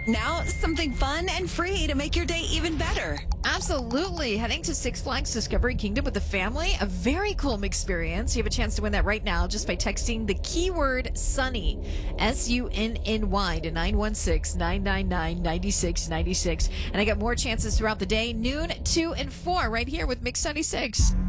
Now, something fun and free to make your day even better. Absolutely. Heading to Six Flags Discovery Kingdom with the family. A very cool experience. You have a chance to win that right now just by texting the keyword Sunny, SUNNY, to 916-999-9696. And I got more chances throughout the day, noon, 2, and 4, right here with Mix 96.